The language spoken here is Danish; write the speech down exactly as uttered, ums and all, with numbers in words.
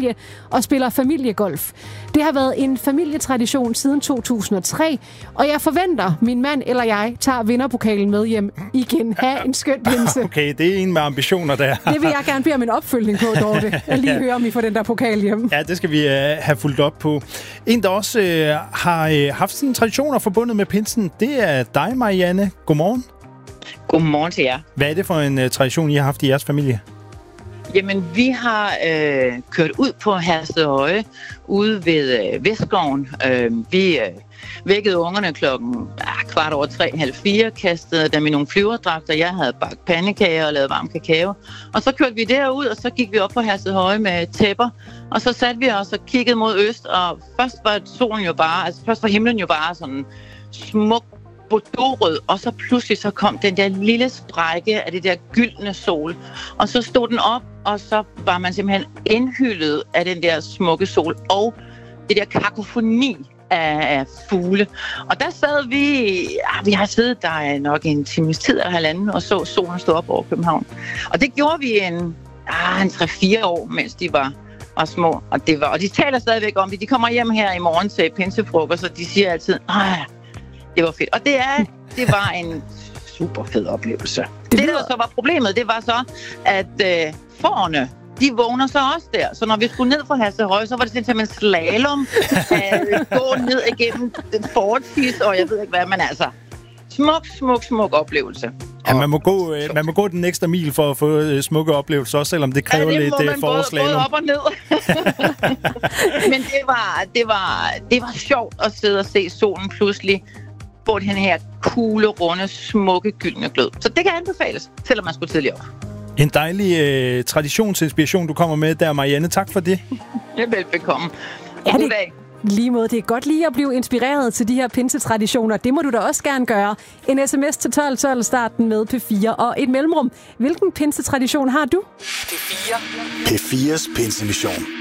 familie og spiller familiegolf. Det har været en familietradition siden to tusind og tre, og jeg forventer, min mand eller jeg tager vinderpokalen med hjem igen. Ha' en skøn pinse. Okay, det er en med ambitioner der. Det vil jeg gerne bede om en opfølgning på, Dorte. Jeg lige høre, om I får den der pokal hjem. Ja, det skal vi uh, have fulgt op på. En, der også uh, har uh, haft sine traditioner forbundet med pinsen, det er dig, Marianne. Godmorgen. Godmorgen til jer. Hvad er det for en uh, tradition, I har haft i jeres familie? Jamen, vi har øh, kørt ud på Herstedhøje, ude ved øh, Vestgården. Øh, vi øh, vækkede ungerne klokken ah, kvart over tre, halv fire, kastede dem i nogle flyverdragter. Jeg havde bagt pandekager og lavet varm kakao. Og så kørte vi derud, og så gik vi op på Herstedhøje med tæpper. Og så satte vi os og kiggede mod øst, og først var solen jo bare, altså først var himlen jo bare sådan smuk, bordeauxrød, og så pludselig så kom den der lille sprække af det der gyldne sol, og så stod den op, og så var man simpelthen indhyllet af den der smukke sol, og det der kakofoni af, af fugle. Og der sad vi, ja, vi har siddet der nok en times tid eller halvanden, og så solen stå op over København. Og det gjorde vi en, ah, en tre-fire år, mens de var og små, og det var, og de taler stadigvæk om det. De kommer hjem her i morgen til pinsefrokost, og de siger altid, ah, det var fedt. Og det er, det var en super fed oplevelse. Det, det der så var problemet, det var så, at øh, fårene, de vågner så også der. Så når vi skulle ned fra Herstedhøje, så var det simpelthen en slalom at gå ned igennem den fortis, og jeg ved ikke hvad, men altså, smuk, smuk, smuk oplevelse. Ja, man må, gå, øh, man må gå den ekstra mil for at få øh, smukke oplevelser, også selvom det kræver ja, det lidt forårsslalom. Både op og ned. Men det var, det, var, det var sjovt at sidde og se solen pludselig på den her kugle, runde, smukke, gyldne glød. Så det kan anbefales, selvom man skulle tidligere op. En dejlig øh, traditionsinspiration, du kommer med der, Marianne. Tak for det. Ja, velbekomme. Ja, God det, dag. Lige måde. Det er godt lige at blive inspireret til de her pinsetraditioner. Det må du da også gerne gøre. En sms til tolv tolv, starten med P fire og et mellemrum. Hvilken pinsetradition har du? P fire. P fires pinsemission.